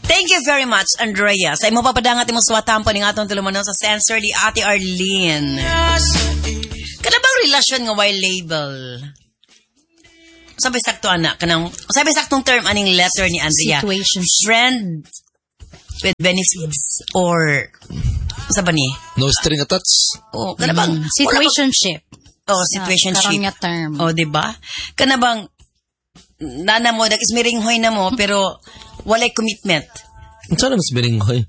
Thank you very much, Andrea. Sa imo papadangat imong suwatampo ning atong tulumanon sa sensor di Ate Arlene. Kada bang relasyon nga while label? Sabi sakto anak kanang sabi saktong term aning letter ni Andrea. Situation. Friend with benefits or sa ba ni? No string attached. Oh, kada bang situationship. Oh, situationship. Karon nga term. Oh, di ba? Kana bang nana mo nag-ismiring hoy na mo pero walay commitment. Sana mas biringhoy.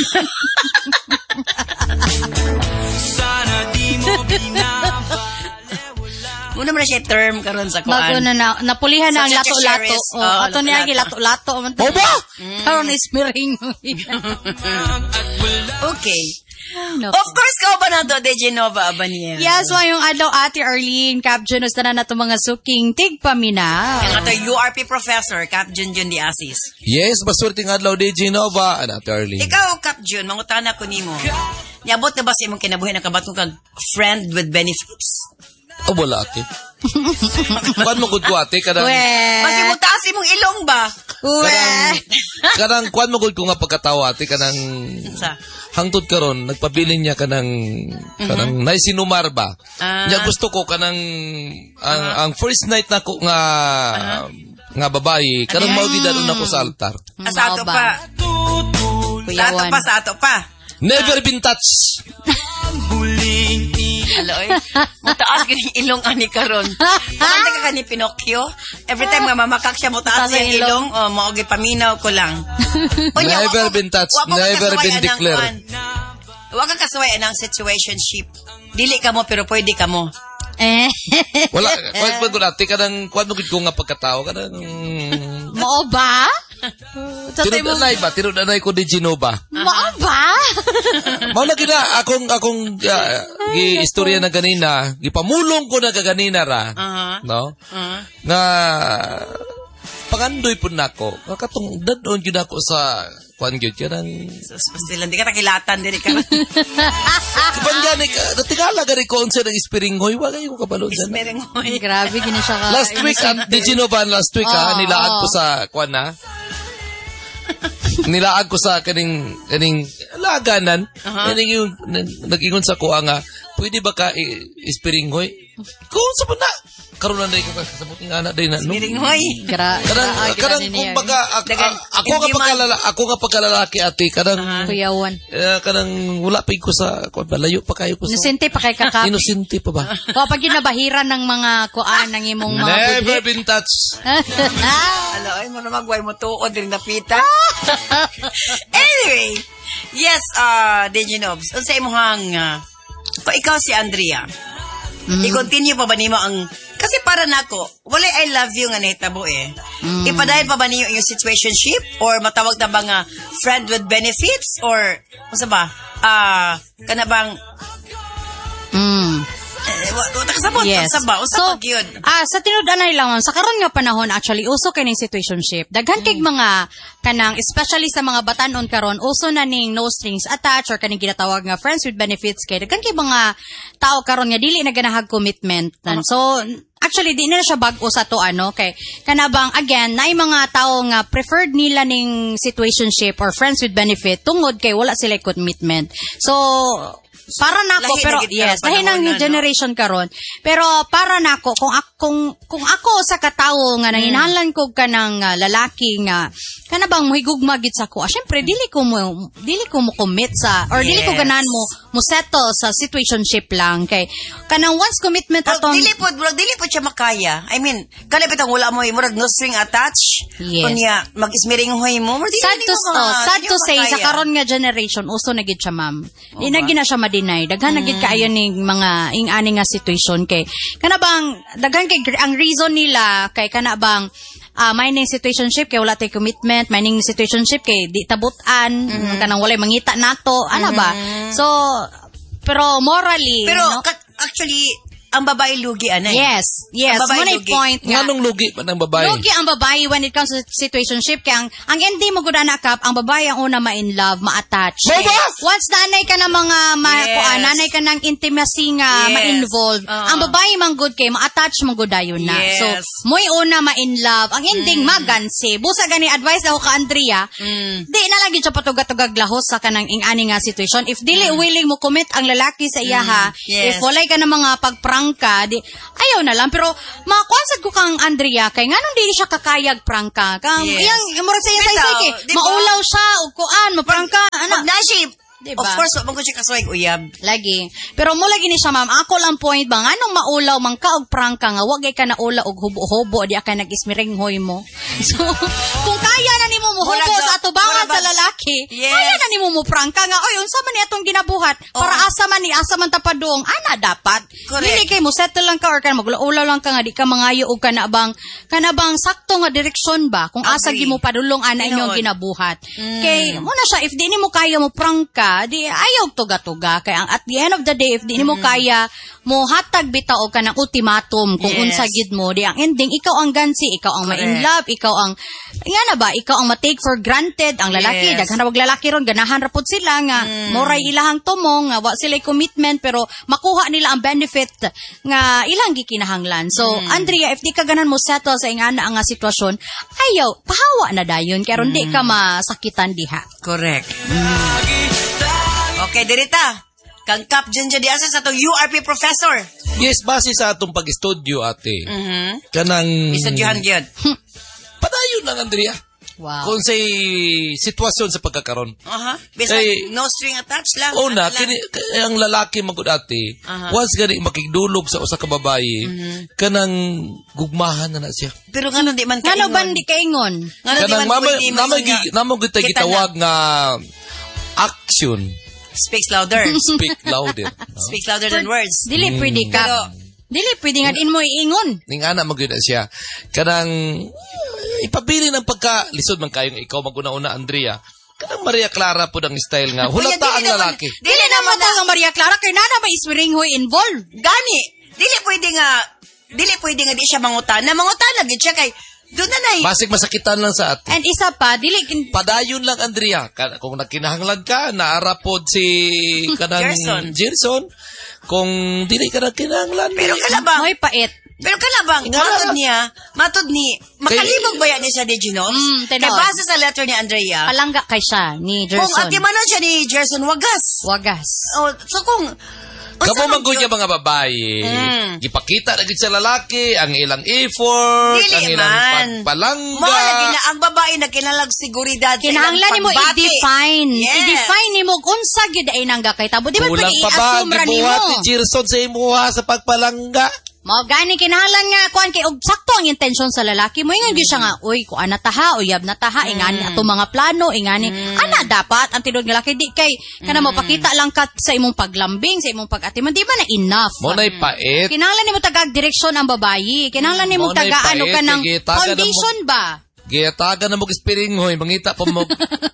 Sana di mo muna mo na siya term karon sa kuan. Bago na napulihan na ang lato-lato. Ato niya lato-lato. Oba! Karon is miring. Okay. Of course, kao ba na to, De Genova Abaniel? Yes, yung adlaw Ate Arlene, Capjun, usta na nato mga suking tigpamina. Yung ato URP professor, Capjun Jun Di Asis. Yes, masurting adlaw di Genova, Ate Arlene. Ikaw, Capjun, mangutana ko nimo. Niabot na ba sa imong kinabuhi na kabatong kag friend with benefits? O wala, ate. Kuan mo gud ko, ate, kadang... Mas imutaas imong ilong ba? Kadang kuan mo gud ko nga pagkatawa, ate, kadang... Hangtod karon nagpabilin niya kanang naisinumar ba. Niya gusto ko kanang ang first night nako nga babae kanang mao gid ako sa altar. Sa ato pa. Sa ato pa. Never been touched. Aloy. Mutaas gini ilong ani karon. Kamanta ka ni Pinocchio. Every time nga mamakak siya mutaas yung ilong, mao gyud paminaw ko lang. Never been touched, never been declared. Wa ka kasuway anang situationship. Dili ka mo pero pwede ka mo. Wala, kuan ko dati kanang kuan mo gid ko nga pagkatao kanang mao ba? Tinudanay ko di Genova. Mao ba? Mao na gina akong gi-istorya na ganina, gipamulong ko na kaganina ra. No? Nga pangandoy pud nako. Katong dadon gyud ako sa kuan gyud kanang sila di ka takilatan diri ka. Kapangani ka natigala gari ko unsa nang ispiringoy wala ko kabalo dyan. Ispiringoy. Grabe gini siya ka. Last week di Genova last week nilaag ko sa kuan na. Nilaag ko sa kaning laganan. Kaning yung nagingon sa kuha nga pwede ba ka ispiringoy? Kung sa na karon na ko kasabot ng anak day na no. Ispiringoy. Kadang kumbaga ako nga pagkalalaki ate kadang kuyawan. Kadang wala pa ko sa balayo pa kayo ko sa. Inosente pa kay kakap. Inosente pa ba? O pag ginabahiran ng mga kuan ng imong mga never been touched. Alo ay mo na magway mo tuod din napita. Anyway, yes, Degenobs, unsa imong kung ikaw si Andrea, i-continue pa ba nimo ang kasi para nako, wala I love you nga nahitabo Ipadayon pa ba niyo yung situationship or matawag na ba nga friend with benefits or unsa ba? Kana bang yes. So, sa tinud-anay lang, sa karon nga panahon, actually, uso kay ning situationship. Daghan kay mga kanang, especially sa mga batanon karon, uso na ning no strings attached or kaning ginatawag nga friends with benefits kay daghan kay mga tao karon nga dili na ganahag commitment. So, actually, di na siya bag-o sa to, kay kanabang, again, naay mga tao nga preferred nila ning situationship or friends with benefit tungod kay wala sila commitment. So, para nako pero yes lahi nang generation karon pero para nako kung ako sa katawo nga nanginahanglan ko kanang lalaki nga kana bang mohigugma gid sa ko syempre dili ko mo commit sa or dili ko ganahan mo settle sa situationship lang kay kanang once commitment atong dili po siya makaya. I mean kalipit ang wala mo murag no string attached kunya mag-ismiring hoy mo sad to say sa karon nga generation uso na gid siya ma'am di na gina siya madinay daghan na gid kaayo ning mga ing-ani nga situation kay kana bang daghan kay ang reason nila kay kana bang may ning situationship kay wala tay commitment may ning situationship kay di tabutan kanang walay mangita nato ana ba so pero morally pero actually ang babae lugi, anay. Yes. Muna point nga. Nganong lugi man ang babae? Lugi ang babae when it comes to situationship. Kaya ang hindi mo gud na kap, ang babae ang una ma-in love, ma-attach. Once nanay ka na mga nanay ka ng intimacy nga ma-involve, ang babae man good kay ma-attach mo gud dayon na. So, mo'y una ma-in love, ang ending magansi. Busa gani advice ako ka Andrea, di na lagi siya patugag-tugag lahos sa kanang ing-ani nga situation. If dili willing mo commit ang lalaki sa iyaha, if walay ka na mga pagprangka, di ayaw na lang. Pero makakuansad ko kang Andrea kay nganong di siya kakayag prangka. Kang iyang murag sa iya maulaw siya ug kuan mo prangka ana. Diba? Of course, wag ko siya kasuwag uyab. Lagi. Pero mo lagi ni siya, ma'am. Ako lang point ba, nganong maulaw, man ka og prangka nga, wag ay ka na ula og hubo-hubo, di ka nag-ismiringhoy mo. So, kung kaya na ni mo hubo sa atubangan sa lalaki, kaya na ni mo prangka nga, oy, unsa man itong ginabuhat, para asa man tapadong, ana dapat. Dili kay mo settle lang ka, or ka magulaulaw lang ka nga, di ka mangayo og kanabang sakto nga direksyon ba, kung asa gi mo padulong ana inyong ginabuhat. Kay, muna siya, if di ni mo kaya mo prangka, di ayaw tuga-tuga kay ang at the end of the day if di mo kaya mo hatag bitaw ka ng ultimatum kung unsa gid mo di ang ending ikaw ang gansi, ikaw ang ma-in love, ikaw ang ikaw ang ma-take for granted ang lalaki. Daghan ra wag lalaki ron ganahan ra pud sila nga moray ilahang tumong nga wa sila commitment pero makuha nila ang benefit nga ilang gikinahanglan. So Andrea, if di ka ganan mo settle sa ingana nga sitwasyon, ayaw pahawa na dayon kay ron di ka masakitan diha. Correct. Okay, dirita. Kang kap dyan asa sa itong URP professor. Yes, base sa atong pag-studio, ate. Kanang... Istudyohan yun. Padayon lang, Andrea. Wow. Kung say sitwasyon sa pagkakaroon. Bisa no string attached lang. Una, ang lalaki magud ate, once gani makigdulog sa usa ka babae, kanang gugmahan na siya. Pero ngano di man kaingon. Ngano ban di kaingon? Kanang namo gitawag nga action. Speaks louder. Speak louder. Speaks louder than words. Dili pwede ka. Dili pwede nga din mo iingon. Ning ana magyud siya. Kanang ipabili ng pagka-lisod man kayong ikaw maguna-una, Andrea. Kanang Maria Clara po ang style nga. Hulata ang lalaki. Dili naman ang Maria Clara kay nana may ismiringhoy involved. Gani. Dili pwede nga di siya mangutana. Mangutana gid siya kay doon na nai. Masig masakitan lang sa atin. And isa pa, padayon lang, Andrea. Kung nagkinahanglan ka, naarapod si Gerson. Kung dili ka nagkinahanglan. Pero kalabang. Mo'y pait. Pero kalabang, matod ni, makalibog ba yan ni siya ni Ginos? Kaya base sa letter ni Andrea. Palangga kay siya ni Gerson. Kung atimanan siya ni Gerson, wagas. So kung, Kapo manggod niya mga babae, ipakita na sa lalaki, ang ilang effort, dili ang ilang pagpalangga. Mo lagi na ang babae na kinalag seguridad sa ilang kinahanglan nimo i-define. Yes. I-define nimo unsa gid ay nangga kay tabo. Di ba pwede i-assume ra nimo? Kulang pa ba gibuhat ni Gerson sa imuha sa pagpalangga? Mao gani kinahanglan nga kuan kay og sakto ang intensyon sa lalaki mo ingon gyud siya nga uy ko ana taha uyab na taha ingani ato mga plano ingani ana dapat ang tinud nga laki di kay kana mapakita lang ka sa imong paglambing sa imong pag-atiman di ba na enough mo nay pait kinahanglan nimo tagag direksyon ang babayi kinahanglan nimo taga ano ka ng foundation ba giyatagan na mo gispiringhoy mangita pa mo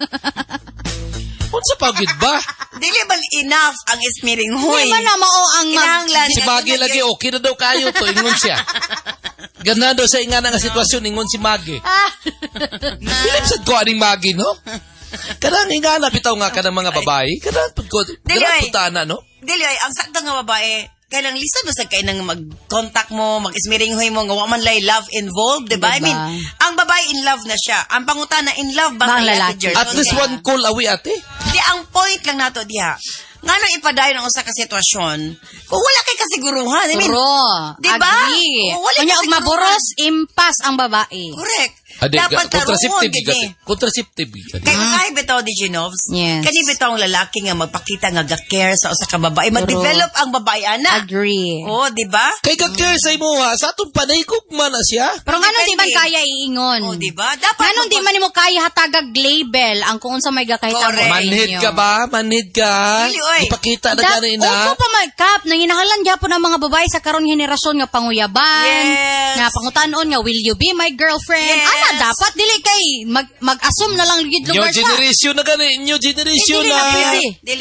unsa pagid ba? Dili ba enough ang ismiring hoy? Di ba na mao ang si Maggie lagi okay na daw kayo to ingon siya. Ganda daw sa ingana nga sitwasyon ingon si Maggie. Dili sad ko aning Maggie no? Kanang ingana bitaw nga kanang mga babae, kanang putana no? Dili ay ang sakto nga babae kailang lisod na sa kayo nang mag-contact mo, mag-ismiringhoy mo, nga waman lay love involved, diba? I mean, ang babae in love na siya. Ang pangutana in love ba sa lalaki? At least one call away, ate. Di, ang point lang nato diha. Nga nang ipadayon ang usa ka sitwasyon, kung wala kay kasiguruhan. I mean, diba? Kanya og maboros, impas ang babae. Correct. Dapat contraceptive. Kaya usahay bitaw di Genovs. Yes. Kani bitaw ang lalaki nga magpakita nga ga-care sa usa ka babae, mag-develop ang babae ana. Agree. Oh, di ba? Kay ga-care sa imuha, sa atong panay kugma na siya. Pero ngano di man kaya iingon? Oh, di ba? Dapat ngano di man nimo kaya hatagag label ang kung unsa may gakahita mo. Manhid ka ba? Manhid ka. Ipakita na gani na. Uso pa magkap nanginahanglan gyapon ang mga babae sa karong henerasyon nga panguyaban, nga pangutan-on nga will you be my girlfriend? Ana dapat dili kay mag-assume na lang gid lugar New generation na gani, new generation na. Dili oy,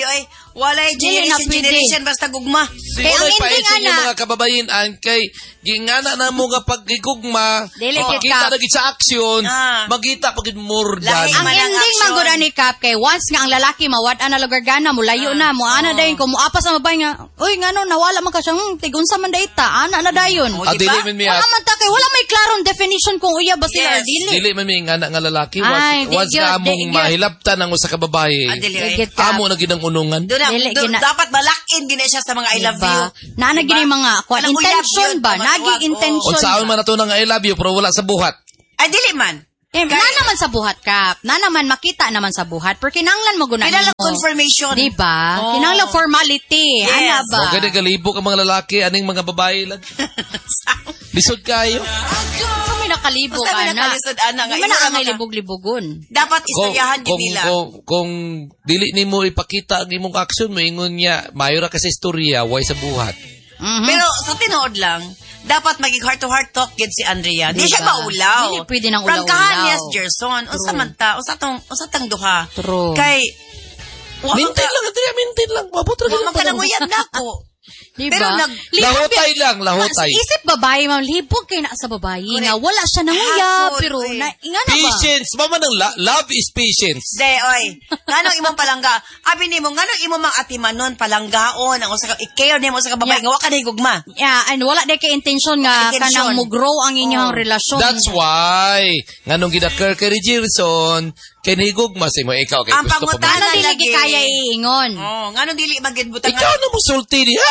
Walay generation basta gugma. Siguro painsin yung mga kababayan kay gingana na mo nga pagigugma, kita na sa aksyon, magita pagid murdan. Ang ending magura ni Kap kay once nga ang lalaki mawad na lugar gana mo layo na mo ana dayon ko mo apas sa babay nga uy ngano nawala man ka siya tigunsa man dayta ana na dayon. Dili man mi. Wala man ta kay wala may klarong definition kung uya ba sila or dili. Dili man mi nga lalaki once nga among mahilabtan ang usa ka babae. Amo na gid ang unungan. Dapat balakin gina siya sa mga I love you. Naana gini mga intention ba? Nagi intention. Unsaon man ato nang I love you pero wala sa buhat. Ay dili man. Na naman sa buhat Kap. Na naman makita naman sa buhat. Pero kinanglan mo gunahin mo. Kinalang confirmation. Diba? Kinanglan formality. Yes. Ano ba? O gani kalibo ka mga lalaki, aning mga babae lang. Lisod kayo. So may nakalibo ka na. Hindi man na libog-libogon. Dapat istoryahan din nila. Kung dili ni mo ipakita ang imong aksyon mo, ingon niya, mayo ra kasi istorya, way sa buhat. Pero sa tinuod lang, dapat maging heart-to-heart talk gid si Andrea. Di siya maulaw. Hindi pwede nang ulaw-ulaw. Prangkahan yes, Gerson. Unsa man ta, usa tang duha. True. Kay mintin lang, Andrea, mintin lang. Mabot ra gid. Magkananguyad nako. Diba? Pero lahotay lang, lahotay. Isip babae, ma'am, libog kayo na sa babae. Nga, wala siya nanguya, pero nga na ba? Patience. Mama ng love is patience. Oy. Nganong imong palangga? Abi nimo, nganong imong mang atimanon palanggaon, ang usa ka i-care nimo sa babae, nga wa ka na higugma. Yeah, and wala day kay intention nga kanang mo grow ang inyong relasyon. That's why, nganong gidakar kay Gerson, kinigugma si mo ikaw kay gusto pa. Ano dili kaya iingon? Nganong dili magid butang. Ikaw na mo sulti diha.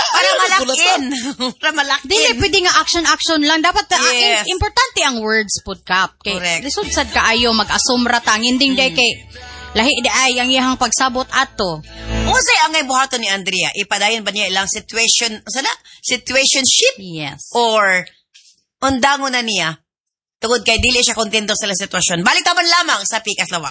Para malakin. Dili pwede nga action lang. Dapat importante ang words pud Kap. Kay lisod sad kaayo mag-asumra ta ang ending day kay lahi di ay ang iyang pagsabot ato. Unsay angay buhaton ni Andrea? Ipadayon ba niya ilang situationship? Yes. Or undangon na niya? Tungod kay dili siya kontento sa sitwasyon. Balitaban lamang sa Pikas Lawak.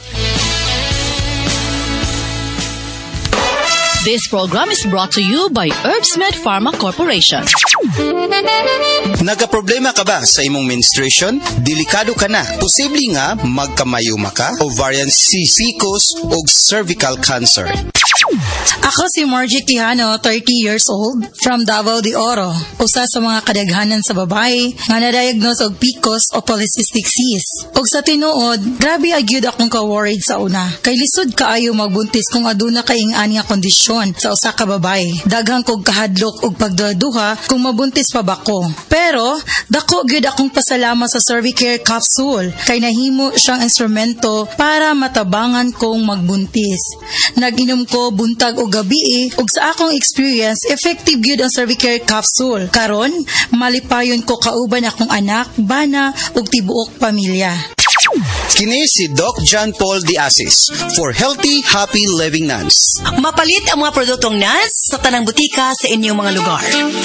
This program is brought to you by Herbsmed Pharma Corporation. Nagaproblema ka ba sa imong menstruation? Delikado ka na. Posible nga magkamayuma ka, ovarian cyst, PCOS o cervical cancer. Ako si Margie Quijano, 30 years old, from Davao de Oro. Usa sa mga kadaghanan sa babae nga na-diagnose og PCOS o polycystic cyst. Og sa tinuod, grabe agyud akong ka-worried sa una. Kay lisod kaayo magbuntis kung aduna kaing ani nga kondisyon sa usa ka babae. Daghang kog kahadlok og pagduduha kung mabuntis pa ba ko. Pero dako gyud akong pasalamat sa Cervicare capsule kay nahimo siyang instrumento para matabangan kong magbuntis. Nag-inom ko buntag o gabi ug sa akong experience effective gyud ang Cervicare capsule. Karon malipayon ko kauban akong anak, bana ug tibuok pamilya. Kini si Doc John Paul Diasis for Healthy, Happy Living Nuns. Mapalit ang mga produktong nuns sa tanang butika sa inyong mga lugar.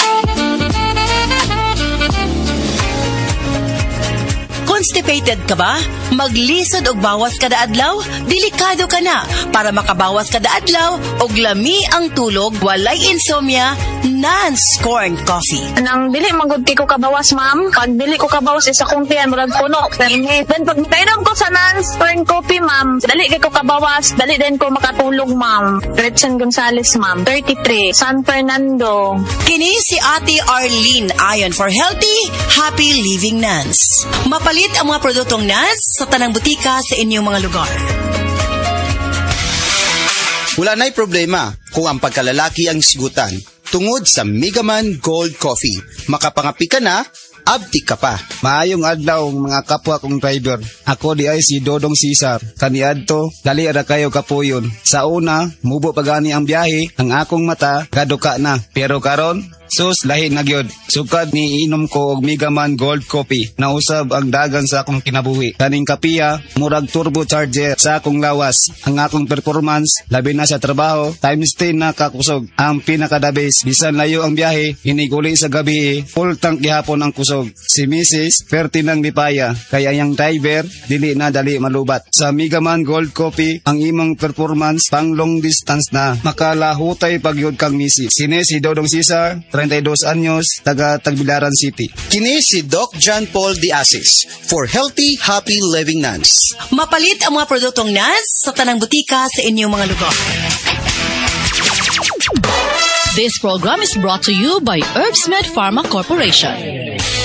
Constipated ka ba? Maglisod og bawas kada adlaw? Delikado ka na. Para makabawas kada adlaw og lami ang tulog, walay insomnia, Nans Corn Coffee. Nang dili magud ko kabawas, ma'am. Pag dili ko kabawas isa kong tiyan murag puno. Then pag kainom ko sa Nans Corn Coffee, ma'am, dali kay ko kabawas, dali din ko makatulog, ma'am. Gretchen Gonzalez, ma'am, 33, San Fernando. Kini si Ate Arlene ayon for Healthy, Happy Living Nuns. Mapalit ang mga produktong nuns sa tanang butika sa inyong mga lugar. Wala na'y problema kung ang pagkalalaki ang sigutan. Tungod sa Megaman Gold Coffee, makapangapi ka na, abdi ka pa. Maayong adlaw mga kapwa kong driver. Ako di ay si Dodong Cesar. Kaniadto, dali ara kayo kapuyon. Sa una, mubo pagani ang biyahe, ang akong mata gaduka na. Pero karon, sus lahi na gyud. Sukad ni inom ko og Megaman Gold Coffee. Nausab ang dagan sa akong kinabuhi. Kaning kapiya, murag turbo charger sa akong lawas. Ang akong performance, labi na sa trabaho, times 10 na kakusog. Ang pinakadabis, bisan layo ang biyahe, iniguli sa gabi, full tank gihapon ang kusog. Si Mrs. Fertinang Lipaya, kaya yang driver, dili na dali malubat. Sa Megaman Gold Coffee, ang imong performance pang long distance na. Makalahutay pagyud kang Mrs. Sine si Dodong Cesar, 32 anyos, taga Tagbilaran City. Kini si Doc John Paul Diasis for Healthy, Happy Living Nuns. Mapalit ang mga produktong nuns sa tanang butika sa inyong mga lugar. This program is brought to you by Herbsmed Pharma Corporation.